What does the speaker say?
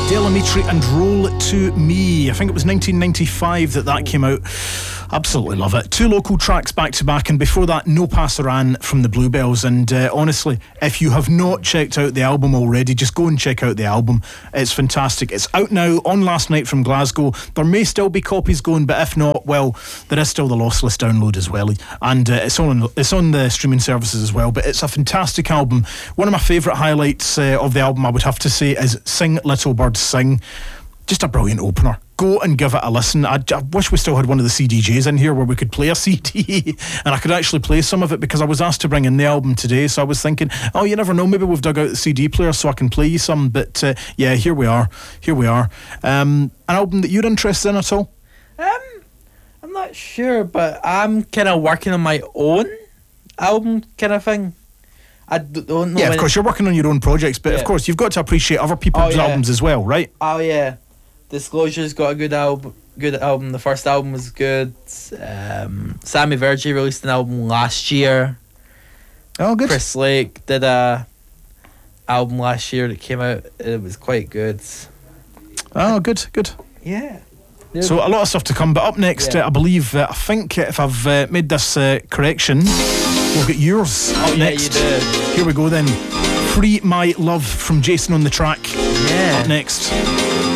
Del Amitri and Roll to Me. I think it was 1995 that came out. Absolutely love it. 2 local tracks back to back, and before that, No Passaran from the Bluebells. And honestly, if you have not checked out the album already, just go and check out the album. It's fantastic. It's out now on Last Night from Glasgow. There may still be copies going, but if not, well, there is still the lossless download as well, and it's on the streaming services as well. But it's a fantastic album. One of my favourite highlights of the album, I would have to say, is Sing Little Bird Sing. Just a brilliant opener. Go and give it a listen. I wish we still had one of the CDJs in here where we could play a CD and I could actually play some of it, because I was asked to bring in the album today, so I was thinking, oh, you never know, maybe we've dug out the CD player so I can play you some. But yeah, here we are. An album that you're interested in at all? I'm not sure, but I'm kind of working on my own album kind of thing. I don't know. Yeah, of course, you're working on your own projects, but of course, you've got to appreciate other people's albums as well, right? Oh, yeah. Disclosure's got a good album. The first album was good. Sammy Virgie released an album last year. Oh, good. Chris Lake did a album last year that came out. It was quite good. Oh, good. Yeah. So a lot of stuff to come, but up next, I believe, I think if I've made this correction, we'll get yours up next. Yeah, you did. Here we go then. Free My Love from Jason on the Track. Yeah. Up next.